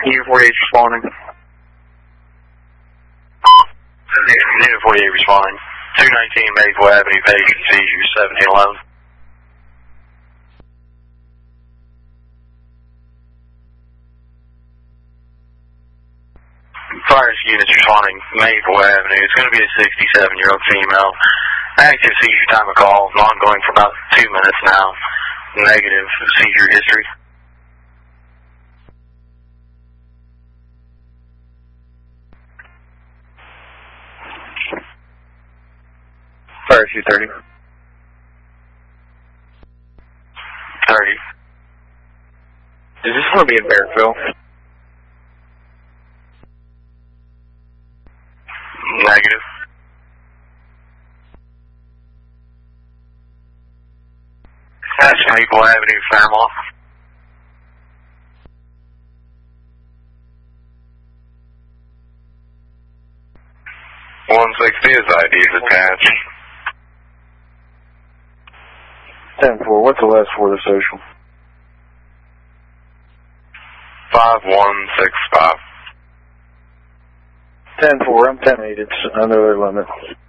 Unit 48 responding. Unit 48 responding. 219 Maple Avenue, patient seizure 7011. Fire units responding Maple Avenue. It's going to be a 67-year-old female. Active seizure time of call, ongoing for about 2 minutes now. Negative seizure history. Fire 230. 30. Is this going to be in Merrickville? Negative. That's Maple Avenue, Fairmont. His ID is attached. 10-4, what's the last four of the social? 5165. 10-4, I'm 10-8, it's under their limit.